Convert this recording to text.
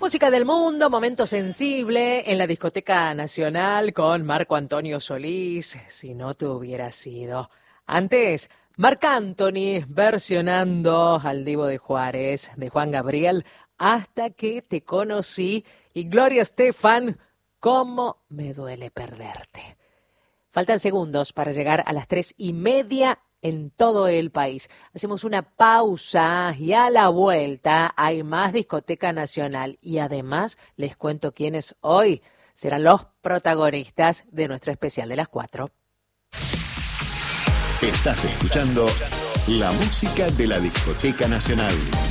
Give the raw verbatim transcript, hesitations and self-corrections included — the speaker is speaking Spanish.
música del mundo, momento sensible en la Discoteca Nacional con Marco Antonio Solís, Si no te hubiera sido. Antes, Marc Anthony versionando al Divo de Juárez, de Juan Gabriel, Hasta que te conocí, y Gloria Estefan, Cómo me duele perderte. Faltan segundos para llegar a las tres y media en todo el país. Hacemos una pausa y a la vuelta hay más Discoteca Nacional. Y además les cuento quiénes hoy serán los protagonistas de nuestro especial de las cuatro. Estás escuchando la música de la Discoteca Nacional.